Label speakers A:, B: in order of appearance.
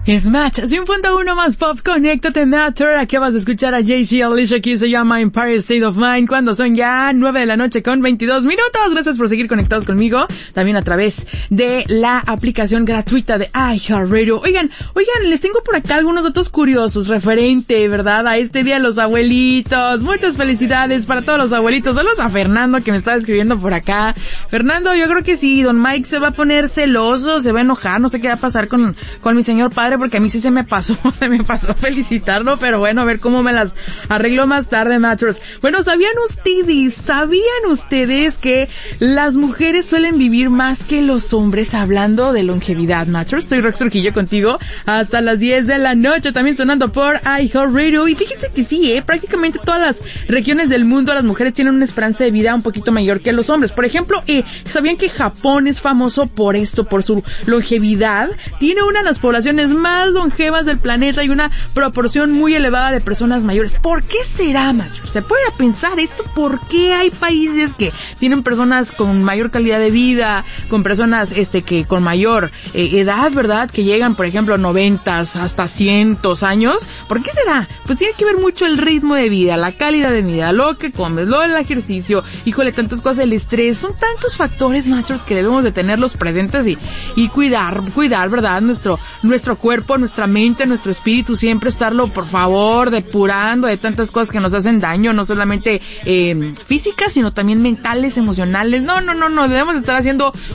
A: Es Match 100.1 más pop, conéctate Matter. Aquí vas a escuchar a Jay-Z, Alicia Keys, se llama Empire State of Mind, cuando son ya 9 de la noche con 22 minutos. Gracias por seguir conectados conmigo, también a través de la aplicación gratuita de iHeartRadio. Oigan, les tengo por acá algunos datos curiosos referente, ¿verdad?, a este Día de los Abuelitos. Muchas felicidades para todos los abuelitos. Saludos a Fernando, que me estaba escribiendo por acá. Fernando, yo creo que sí, don Mike se va a poner celoso, se va a enojar, no sé qué va a pasar con mi señor padre, porque a mí sí se me pasó felicitarlo, pero bueno, a ver cómo me las arreglo más tarde, Matros. Bueno, ¿sabían ustedes que las mujeres suelen vivir más que los hombres? Hablando de longevidad, Matros, soy Rox Trujillo contigo hasta las 10 de la noche, también sonando por iHeartRadio. Y fíjense que sí, prácticamente todas las regiones del mundo las mujeres tienen una esperanza de vida un poquito mayor que los hombres. Por ejemplo, ¿sabían que Japón es famoso por esto, por su longevidad? Tiene una de las poblaciones más longevas del planeta y una proporción muy elevada de personas mayores. ¿Por qué será, macho? ¿Se puede pensar esto? ¿Por qué hay países que tienen personas con mayor calidad de vida, con personas que con mayor edad, ¿verdad?, que llegan, por ejemplo, 90 hasta 100 años? ¿Por qué será? Pues tiene que ver mucho el ritmo de vida, la calidad de vida, lo que comes, lo del ejercicio, híjole, tantas cosas, el estrés, son tantos factores, machos, que debemos de tenerlos presentes y cuidar, ¿verdad?, nuestro cuerpo, nuestra mente, nuestro espíritu, siempre estarlo, por favor, depurando de tantas cosas que nos hacen daño, no solamente físicas, sino también mentales, emocionales. No, debemos estar haciendo